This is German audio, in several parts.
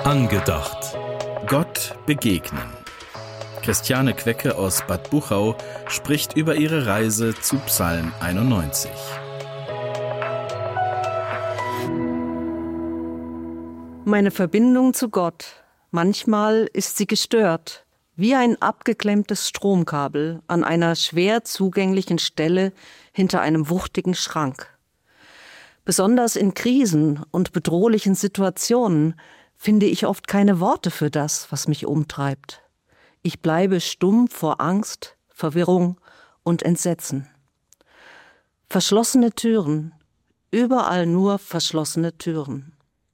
Angedacht. Gott begegnen. Christiane Quecke aus Bad Buchau spricht über ihre Reise zu Psalm 91. Meine Verbindung zu Gott. Manchmal ist sie gestört, wie ein abgeklemmtes Stromkabel an einer schwer zugänglichen Stelle hinter einem wuchtigen Schrank. Besonders in Krisen und bedrohlichen Situationen finde ich oft keine Worte für das, was mich umtreibt. Ich bleibe stumm vor Angst, Verwirrung und Entsetzen. Verschlossene Türen, überall nur verschlossene Türen.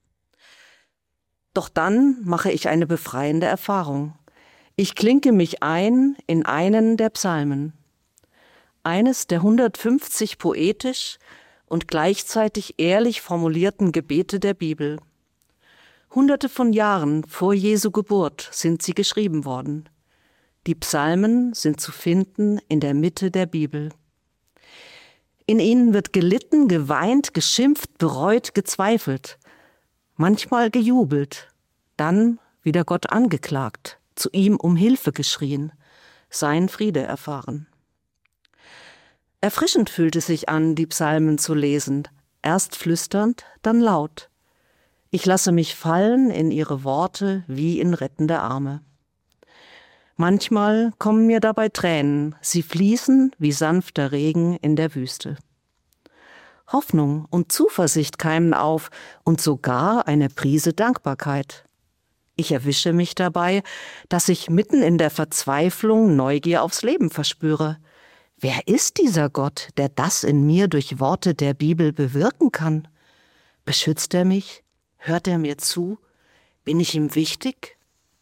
Doch dann mache ich eine befreiende Erfahrung. Ich klinke mich ein in einen der Psalmen. Eines der 150 poetisch und gleichzeitig ehrlich formulierten Gebete der Bibel. Hunderte von Jahren vor Jesu Geburt sind sie geschrieben worden. Die Psalmen sind zu finden in der Mitte der Bibel. In ihnen wird gelitten, geweint, geschimpft, bereut, gezweifelt, manchmal gejubelt, dann wieder Gott angeklagt, zu ihm um Hilfe geschrien, seinen Friede erfahren. Erfrischend fühlt es sich an, die Psalmen zu lesen, erst flüsternd, dann laut. Ich lasse mich fallen in ihre Worte wie in rettende Arme. Manchmal kommen mir dabei Tränen, sie fließen wie sanfter Regen in der Wüste. Hoffnung und Zuversicht keimen auf und sogar eine Prise Dankbarkeit. Ich erwische mich dabei, dass ich mitten in der Verzweiflung Neugier aufs Leben verspüre. Wer ist dieser Gott, der das in mir durch Worte der Bibel bewirken kann? Beschützt er mich? Hört er mir zu? Bin ich ihm wichtig?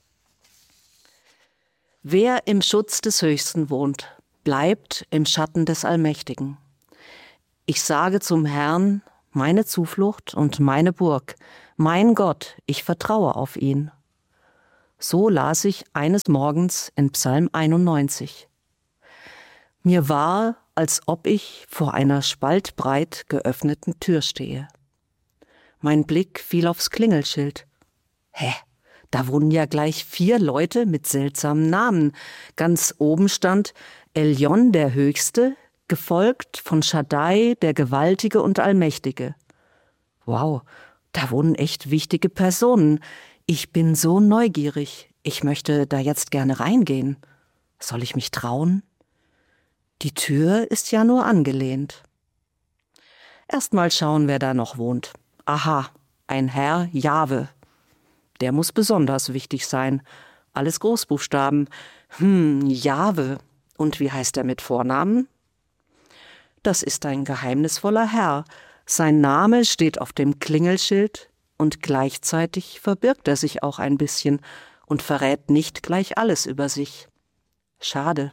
Wer im Schutz des Höchsten wohnt, bleibt im Schatten des Allmächtigen. Ich sage zum Herrn, meine Zuflucht und meine Burg, mein Gott, ich vertraue auf ihn. So las ich eines Morgens in Psalm 91. Mir war, als ob ich vor einer spaltbreit geöffneten Tür stehe. Mein Blick fiel aufs Klingelschild. Da wohnen ja gleich 4 Leute mit seltsamen Namen. Ganz oben stand Elyon der Höchste, gefolgt von Shaddai, der Gewaltige und Allmächtige. Wow, da wohnen echt wichtige Personen. Ich bin so neugierig. Ich möchte da jetzt gerne reingehen. Soll ich mich trauen? Die Tür ist ja nur angelehnt. Erst mal schauen, wer da noch wohnt. Aha, ein Herr Jahwe. Der muss besonders wichtig sein. Alles Großbuchstaben. Jahwe. Und wie heißt er mit Vornamen? Das ist ein geheimnisvoller Herr. Sein Name steht auf dem Klingelschild und gleichzeitig verbirgt er sich auch ein bisschen und verrät nicht gleich alles über sich. Schade.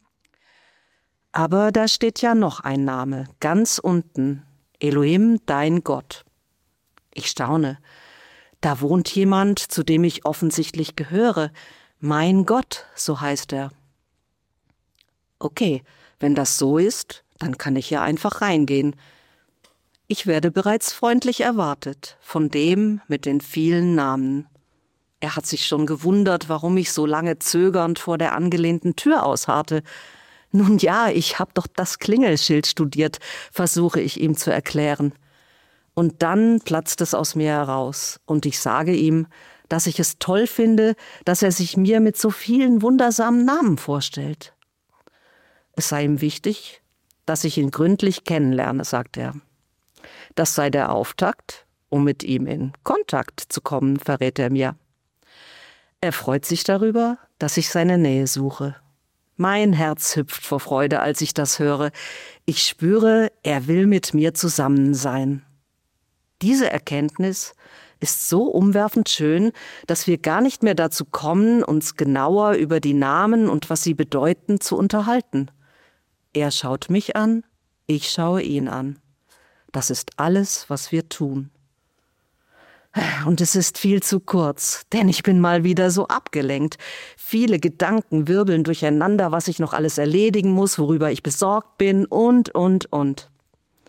Aber da steht ja noch ein Name, ganz unten. Elohim, dein Gott. Ich staune. Da wohnt jemand, zu dem ich offensichtlich gehöre. Mein Gott, so heißt er. Okay, wenn das so ist, dann kann ich ja einfach reingehen. Ich werde bereits freundlich erwartet, von dem mit den vielen Namen. Er hat sich schon gewundert, warum ich so lange zögernd vor der angelehnten Tür ausharrte. Nun ja, ich habe doch das Klingelschild studiert, versuche ich ihm zu erklären. Und dann platzt es aus mir heraus und ich sage ihm, dass ich es toll finde, dass er sich mir mit so vielen wundersamen Namen vorstellt. Es sei ihm wichtig, dass ich ihn gründlich kennenlerne, sagt er. Das sei der Auftakt, um mit ihm in Kontakt zu kommen, verrät er mir. Er freut sich darüber, dass ich seine Nähe suche. Mein Herz hüpft vor Freude, als ich das höre. Ich spüre, er will mit mir zusammen sein. Diese Erkenntnis ist so umwerfend schön, dass wir gar nicht mehr dazu kommen, uns genauer über die Namen und was sie bedeuten zu unterhalten. Er schaut mich an, ich schaue ihn an. Das ist alles, was wir tun. Und es ist viel zu kurz, denn ich bin mal wieder so abgelenkt. Viele Gedanken wirbeln durcheinander, was ich noch alles erledigen muss, worüber ich besorgt bin und.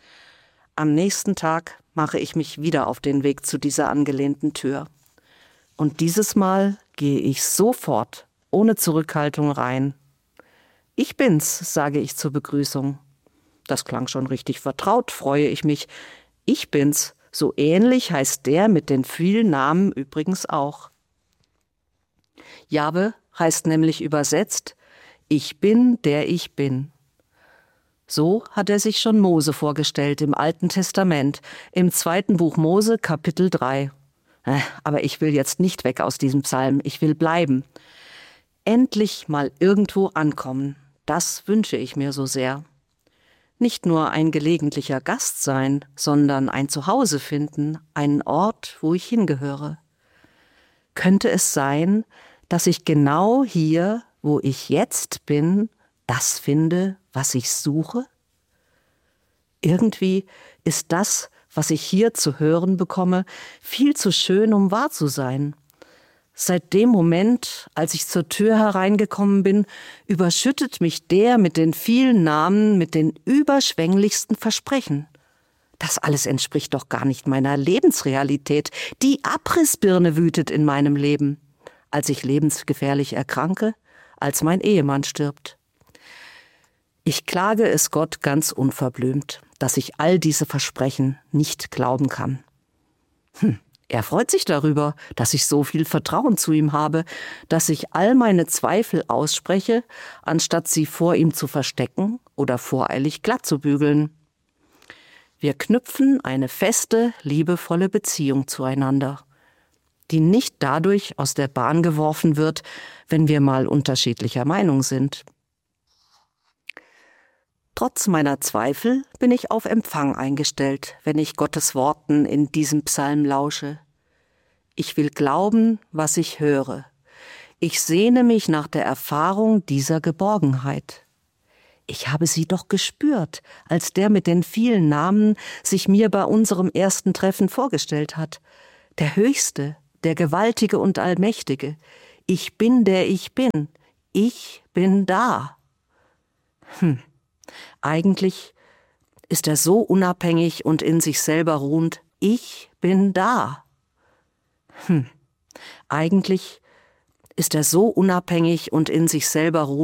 Am nächsten Tag mache ich mich wieder auf den Weg zu dieser angelehnten Tür. Und dieses Mal gehe ich sofort, ohne Zurückhaltung rein. Ich bin's, sage ich zur Begrüßung. Das klang schon richtig vertraut, freue ich mich. Ich bin's, so ähnlich heißt der mit den vielen Namen übrigens auch. Jahwe heißt nämlich übersetzt, ich bin, der ich bin. So hat er sich schon Mose vorgestellt im Alten Testament, im 2. Buch Mose, Kapitel 3. Aber ich will jetzt nicht weg aus diesem Psalm, ich will bleiben. Endlich mal irgendwo ankommen, das wünsche ich mir so sehr. Nicht nur ein gelegentlicher Gast sein, sondern ein Zuhause finden, einen Ort, wo ich hingehöre. Könnte es sein, dass ich genau hier, wo ich jetzt bin, das finde, was ich suche? Irgendwie ist das, was ich hier zu hören bekomme, viel zu schön, um wahr zu sein. Seit dem Moment, als ich zur Tür hereingekommen bin, überschüttet mich der mit den vielen Namen, mit den überschwänglichsten Versprechen. Das alles entspricht doch gar nicht meiner Lebensrealität. Die Abrissbirne wütet in meinem Leben, als ich lebensgefährlich erkranke, als mein Ehemann stirbt. Ich klage es Gott ganz unverblümt, dass ich all diese Versprechen nicht glauben kann. Er freut sich darüber, dass ich so viel Vertrauen zu ihm habe, dass ich all meine Zweifel ausspreche, anstatt sie vor ihm zu verstecken oder voreilig glatt zu bügeln. Wir knüpfen eine feste, liebevolle Beziehung zueinander, die nicht dadurch aus der Bahn geworfen wird, wenn wir mal unterschiedlicher Meinung sind. Trotz meiner Zweifel bin ich auf Empfang eingestellt, wenn ich Gottes Worten in diesem Psalm lausche. Ich will glauben, was ich höre. Ich sehne mich nach der Erfahrung dieser Geborgenheit. Ich habe sie doch gespürt, als der mit den vielen Namen sich mir bei unserem ersten Treffen vorgestellt hat. Der Höchste, der Gewaltige und Allmächtige. Ich bin, der ich bin. Ich bin da. Eigentlich ist er so unabhängig und in sich selber ruhend. Ich bin da. Eigentlich ist er so unabhängig und in sich selber ruhend.